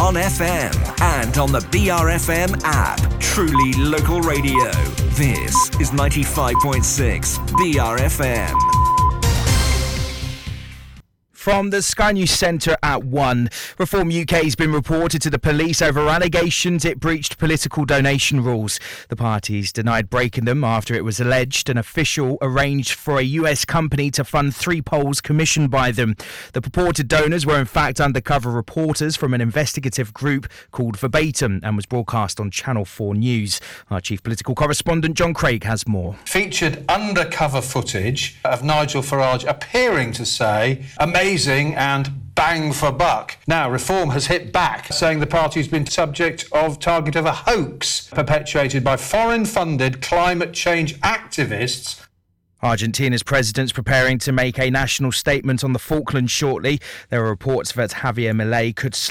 on FM and on the BRFM app. Truly local radio. This is 95.6 BRFM. From the Sky News Centre at 1, Reform UK has been reported to the police over allegations it breached political donation rules. The party's denied breaking them after it was alleged an official arranged for a US company to fund 3 polls commissioned by them. The purported donors were in fact undercover reporters from an investigative group called Verbatim and was broadcast on Channel 4 News. Our chief political correspondent John Craig has more. Featured undercover footage of Nigel Farage appearing to say, amazing and bang for buck. Now, Reform has hit back, saying the party's been subject of target of a hoax perpetuated by foreign-funded climate change activists. Argentina's president's preparing to make a national statement on the Falklands shortly. There are reports that Javier Milei could